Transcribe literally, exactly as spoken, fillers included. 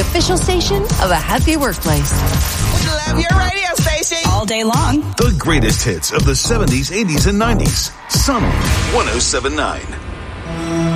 official station of a happy workplace. Love your radio station. All day long. The greatest hits of the seventies, eighties, and nineties. Sun one oh seven point nine.